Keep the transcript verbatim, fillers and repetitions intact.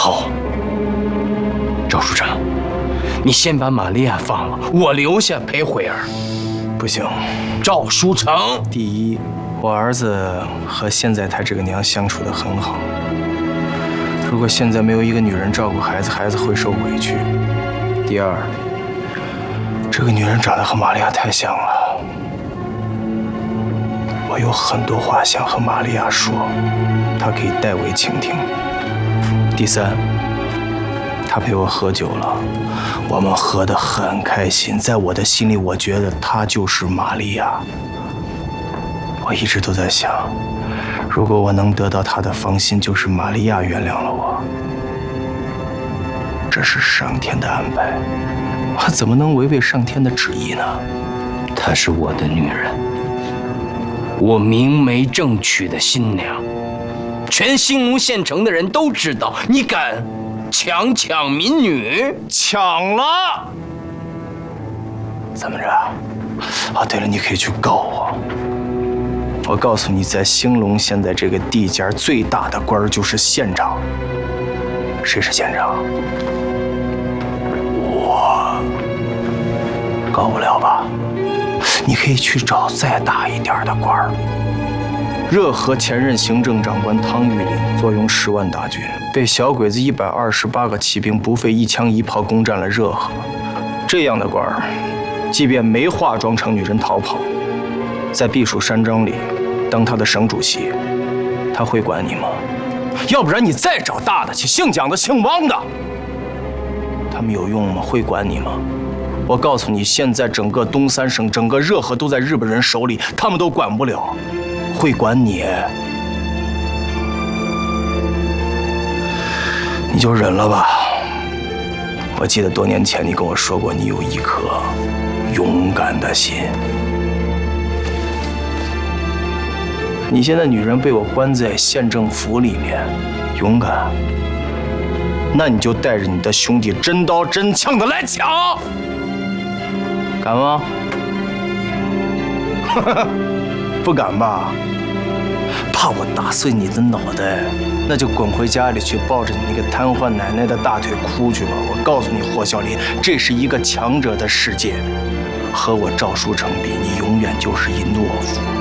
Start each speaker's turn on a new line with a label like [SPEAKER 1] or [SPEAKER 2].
[SPEAKER 1] 好，赵书成，你先把玛利亚放了，我留下陪慧儿。
[SPEAKER 2] 不行，
[SPEAKER 1] 赵书成，
[SPEAKER 2] 第一，我儿子和现在他这个娘相处得很好。如果现在没有一个女人照顾孩子，孩子会受委屈。第二，这个女人长得和玛利亚太像了，我有很多话想和玛利亚说，她可以代为倾听。第三，她陪我喝酒了，我们喝得很开心，在我的心里，我觉得她就是玛利亚。我一直都在想，如果我能得到她的芳心，就是玛利亚原谅了我。这是上天的安排，我怎么能违背上天的旨意呢？
[SPEAKER 1] 她是我的女人，我明媒正娶的新娘，全兴隆县城的人都知道，你敢强抢民女？
[SPEAKER 2] 抢了！怎么着？啊，对了，你可以去告我。我告诉你，在兴隆现在这个地界最大的官就是县长。谁是县长？我。告不了吧？你可以去找再大一点的官儿。热河前任行政长官汤玉麟坐拥十万大军，被小鬼子一百二十八个骑兵不费一枪一炮攻占了热河。这样的官儿，即便没化妆成女人逃跑，在避暑山庄里当他的省主席，他会管你吗？要不然你再找大的去，姓蒋的、姓汪的，他们有用吗？会管你吗？我告诉你，现在整个东三省、整个热河都在日本人手里，他们都管不了，会管你，你就忍了吧。我记得多年前你跟我说过，你有一颗勇敢的心。你现在女人被我关在县政府里面，勇敢，那你就带着你的兄弟真刀真枪的来抢，敢吗？不敢吧？怕我打碎你的脑袋，那就滚回家里去，抱着你那个瘫痪奶奶的大腿哭去吧。我告诉你，霍小林，这是一个强者的世界，和我赵书成比，你永远就是一懦夫。